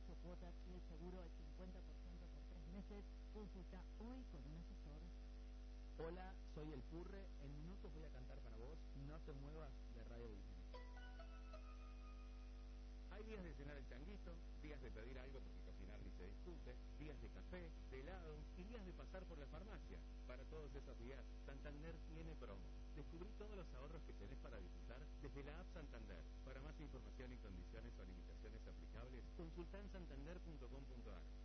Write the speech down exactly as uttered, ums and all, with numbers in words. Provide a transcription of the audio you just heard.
ocho cuotas y el seguro al cincuenta por ciento por tres meses. Consulta hoy con un asesor. Hola, soy el Purre. En minutos voy a cantar para vos. No te muevas de Radio Disney. Hay días de cenar el changuito, días de pedir algo porque cocinar ni se discute, días de café, de helado y días de pasar por la farmacia. Para todos esos días, Santander tiene promo. Descubrí todos los ahorros que tenés para disfrutar desde la app Santander. Para más información y condiciones o limitaciones aplicables, consulta en santander punto com punto ar.